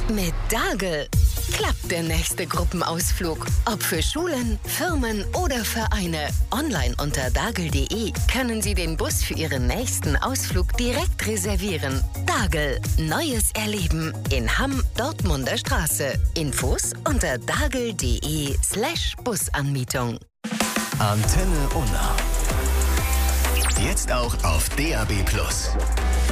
Mit Dagel klappt der nächste Gruppenausflug. Ob für Schulen, Firmen oder Vereine. Online unter dagel.de können Sie den Bus für Ihren nächsten Ausflug direkt reservieren. Dagel, neues Erleben in Hamm, Dortmunder Straße. Infos unter dagel.de/Busanmietung. Antenne Unna. Jetzt auch auf DAB+.